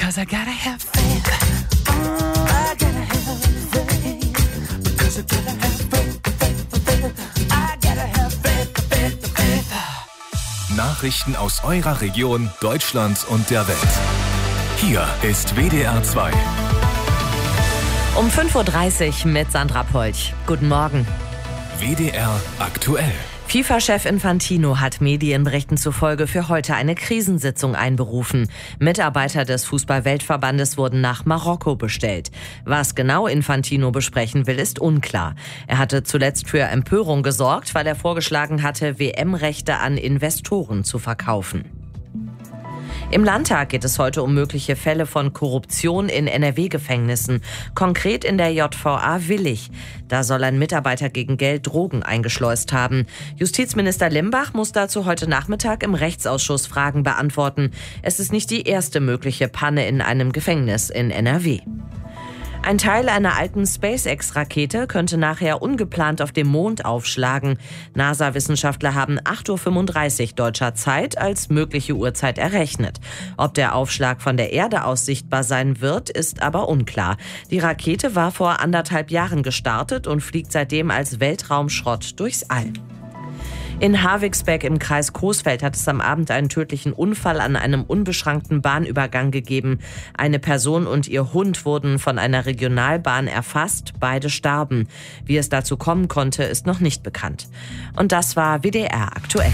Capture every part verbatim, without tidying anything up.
'cause I gotta have faith. Oh, I gotta have faith, because I gotta have faith, faith, faith. I gotta have faith, faith, faith. Nachrichten aus eurer Region, Deutschland und der Welt. Hier ist W D R zwei. Um fünf Uhr dreißig mit Sandra Polch. Guten Morgen. W D R aktuell. FIFA-Chef Infantino hat Medienberichten zufolge für heute eine Krisensitzung einberufen. Mitarbeiter des Fußball-Weltverbandes wurden nach Marokko bestellt. Was genau Infantino besprechen will, ist unklar. Er hatte zuletzt für Empörung gesorgt, weil er vorgeschlagen hatte, W M-Rechte an Investoren zu verkaufen. Im Landtag geht es heute um mögliche Fälle von Korruption in N R W-Gefängnissen, konkret in der J V A Willich. Da soll ein Mitarbeiter gegen Geld Drogen eingeschleust haben. Justizminister Limbach muss dazu heute Nachmittag im Rechtsausschuss Fragen beantworten. Es ist nicht die erste mögliche Panne in einem Gefängnis in N R W. Ein Teil einer alten SpaceX-Rakete könnte nachher ungeplant auf dem Mond aufschlagen. NASA-Wissenschaftler haben acht Uhr fünfunddreißig deutscher Zeit als mögliche Uhrzeit errechnet. Ob der Aufschlag von der Erde aus sichtbar sein wird, ist aber unklar. Die Rakete war vor anderthalb Jahren gestartet und fliegt seitdem als Weltraumschrott durchs All. In Havixbeck im Kreis Coesfeld hat es am Abend einen tödlichen Unfall an einem unbeschrankten Bahnübergang gegeben. Eine Person und ihr Hund wurden von einer Regionalbahn erfasst. Beide starben. Wie es dazu kommen konnte, ist noch nicht bekannt. Und das war W D R aktuell.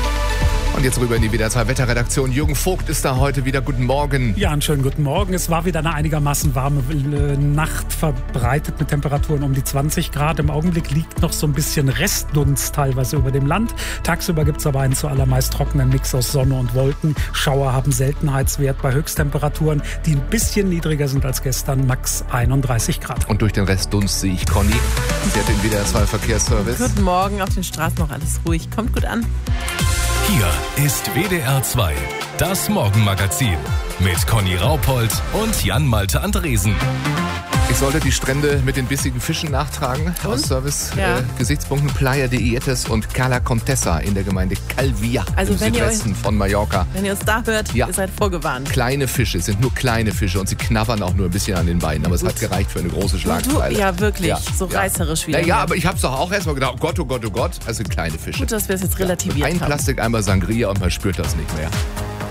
Und jetzt rüber in die W D R zwei Wetterredaktion. Jürgen Vogt ist da heute wieder. Guten Morgen. Ja, einen schönen guten Morgen. Es war wieder eine einigermaßen warme äh, Nacht, verbreitet mit Temperaturen um die zwanzig Grad. Im Augenblick liegt noch so ein bisschen Restdunst teilweise über dem Land. Tagsüber gibt es aber einen zuallermeist trockenen Mix aus Sonne und Wolken. Schauer haben Seltenheitswert bei Höchsttemperaturen, die ein bisschen niedriger sind als gestern, max einunddreißig Grad. Und durch den Restdunst sehe ich Conny. Sie hat den W D R zwei Verkehrsservice. Guten Morgen, auf den Straßen noch alles ruhig. Kommt gut an. Hier ist W D R zwei, das Morgenmagazin mit Conny Raupold und Jan-Malte Andresen. Ich sollte die Strände mit den bissigen Fischen nachtragen. Und? Aus Service-Gesichtspunkten Ja. äh, Playa de Ietes und Cala Contessa in der Gemeinde Calvia Also im wenn ihr Südwesten von Mallorca. Wenn ihr uns da hört, Ja. ihr seid vorgewarnt. Kleine Fische, es sind nur kleine Fische und sie knabbern auch nur ein bisschen an den Beinen. Aber es Gut. hat gereicht für eine große Schlagzeile. Du, ja, wirklich. Ja. So Ja. reißerisch wieder. Na ja, hier. aber ich hab's doch auch erstmal gedacht, oh Gott, oh Gott, oh Gott. Also kleine Fische. Gut, dass wir es jetzt Und relativiert ein haben. Plastikeimer Sangria und man spürt das nicht mehr.